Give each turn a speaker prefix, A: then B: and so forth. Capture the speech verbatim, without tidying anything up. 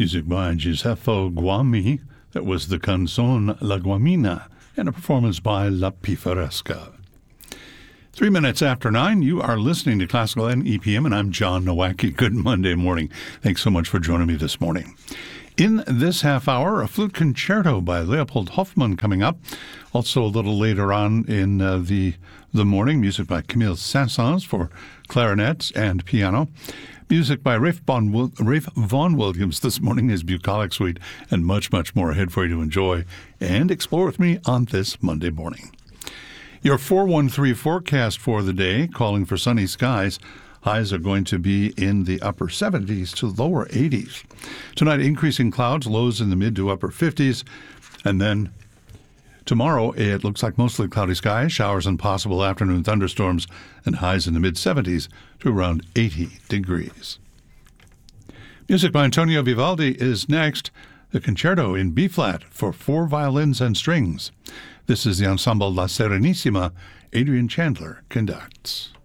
A: Music by Giuseppe Guami. That was the Canzone La Guamina, and a performance by La Pifaresca. Three minutes after nine, you are listening to Classical and E P M, and I'm John Nowacki. Good Monday morning. Thanks so much for joining me this morning. In this half hour, a flute concerto by Leopold Hoffmann coming up. Also a little later on in uh, the the morning, music by Camille Saint-Saëns for clarinet and piano. Music by Rafe Vaughan, Rafe Vaughan Williams this morning, his bucolic suite, and much, much more ahead for you to enjoy and explore with me on this Monday morning. Your four one three forecast for the day, calling for sunny skies. Highs are going to be in the upper seventies to lower eighties. Tonight, increasing clouds, lows in the mid to upper fifties. And then tomorrow, it looks like mostly cloudy skies, showers and possible afternoon thunderstorms, and highs in the mid seventies to around eighty degrees. Music by Antonio Vivaldi is next, the concerto in B-flat for four violins and strings. This is the ensemble La Serenissima. Adrian Chandler conducts.